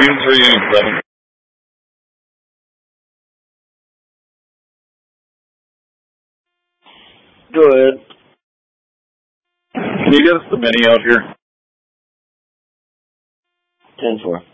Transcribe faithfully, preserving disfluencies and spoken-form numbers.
Unit three, Unit seven. Go ahead. Can you get us the mini out here? ten four.